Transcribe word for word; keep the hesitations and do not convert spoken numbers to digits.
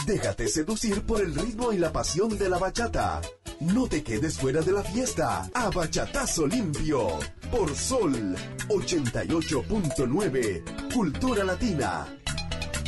Déjate seducir por el ritmo y la pasión de la bachata. No te quedes fuera de la fiesta. A Bachatazo Limpio. Por Sol ochenta y ocho punto nueve. Cultura Latina.